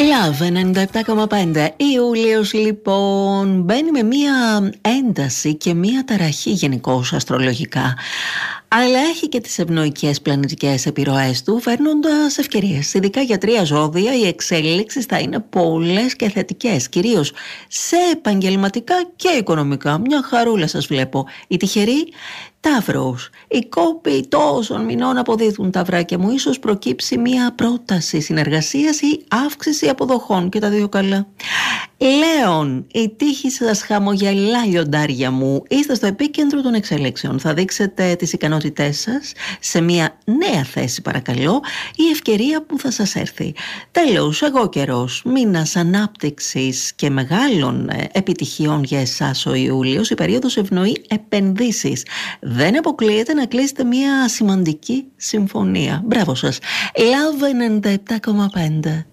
Love 97,5. Ιούλιος λοιπόν μπαίνει με μία ένταση και μία ταραχή γενικώς αστρολογικά, αλλά έχει και τις ευνοϊκές πλανητικές επιρροές του, φέρνοντας ευκαιρίες. Ειδικά για 3 ζώδια οι εξέλιξεις θα είναι πολλές και θετικές, κυρίως σε επαγγελματικά και οικονομικά. Μια χαρούλα σας βλέπω. Οι τυχεροί, Ταύρος. Οι κόποι τόσων μηνών αποδίδουν, ταυράκια μου. Ίσως προκύψει μια πρόταση συνεργασίας ή αύξηση αποδοχών, και τα δύο καλά. Λέων, η τύχη σας χαμογελά, λιοντάρια μου. Είστε στο επίκεντρο των εξελίξεων. Θα δείξετε τις ικανότητές σας σε μια νέα θέση, παρακαλώ, η ευκαιρία που θα σας έρθει. Τέλος, εγώ καιρός, μήνας ανάπτυξης και μεγάλων επιτυχιών για εσάς ο Ιούλιος. Η περίοδος ευνοεί επενδύσεις. Δεν αποκλείεται να κλείσετε μια σημαντική συμφωνία. Μπράβο σας. Love 97,5.